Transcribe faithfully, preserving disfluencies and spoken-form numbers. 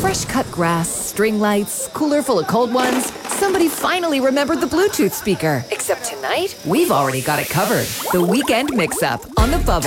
Fresh cut grass, string lights, cooler full of cold ones. Somebody finally remembered the Bluetooth speaker. Except tonight, we've already got it covered. The Weekend Mix-Up on the Bubble.